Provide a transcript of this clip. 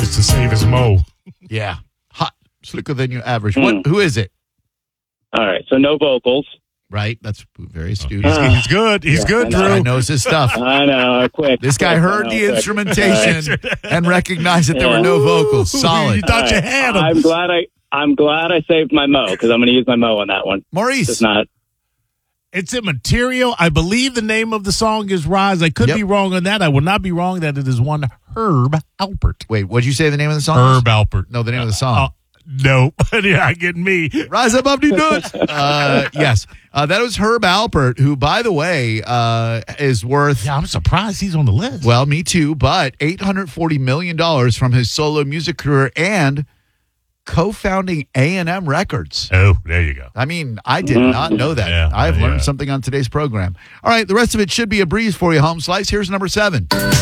tries to save his Mo. Yeah. Hot. Slicker than your average. Who is it? All right, so no vocals. Right. That's very astute. He's good. He's good, This guy Drew. knows his stuff. I know, quick. This guy heard the instrumentation and recognized that there were no vocals. Solid. You thought you had him. I'm glad I saved my Mo because I'm going to use my Mo on that one. Maurice. It's not. It's immaterial. I believe the name of the song is Rise. I could be wrong on that. I will not be wrong that it is one Herb Alpert. Wait, what'd you say the name of the song? Herb Alpert. No, the name of the song. No. You're not getting me. Rise up, the nuts. Yes. That was Herb Alpert, who, by the way, is worth... Yeah, I'm surprised he's on the list. Well, me too, but $840 million from his solo music career and co-founding A&M Records. Oh, there you go. I mean, I did not know that. Yeah, I've learned something on today's program. All right, the rest of it should be a breeze for you, Home Slice. Here's number 7.